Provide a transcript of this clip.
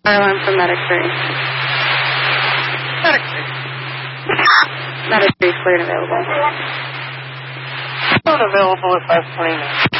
Alarm for Medic 3. Medic 3. Medic 3 cleared available. Phone available at 529.